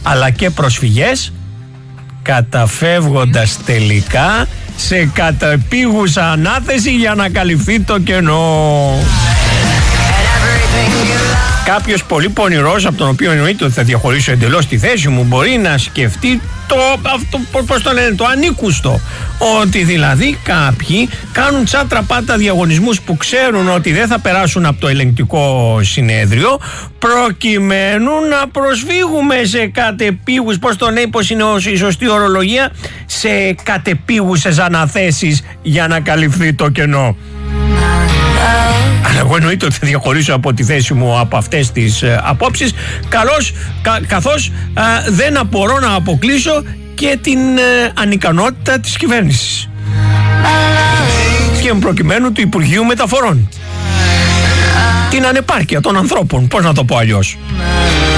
αλλά και προσφυγές, καταφεύγοντας τελικά σε κατεπίγουσα ανάθεση για να καλυφθεί το κενό. Κάποιος πολύ πονηρός, από τον οποίο εννοείται ότι θα διαχωρίσω εντελώς τη θέση μου, μπορεί να σκεφτεί το ανήκουστο. Ότι δηλαδή κάποιοι κάνουν τσάτρα πάτα διαγωνισμούς που ξέρουν ότι δεν θα περάσουν από το ελεγκτικό συνέδριο, προκειμένου να προσφύγουμε σε κατεπίγους, πώς το λέει, πώς είναι η σωστή ορολογία, σε κατεπίγουσες αναθέσεις για να καλυφθεί το κενό. Αλλά εγώ εννοείται ότι θα διαχωρίσω από τη θέση μου από αυτές τις απόψεις, καθώς δεν απορώ να αποκλείσω και την ανικανότητα της κυβέρνησης και προκειμένου του Υπουργείου Μεταφορών, την ανεπάρκεια των ανθρώπων, πώς να το πω αλλιώς.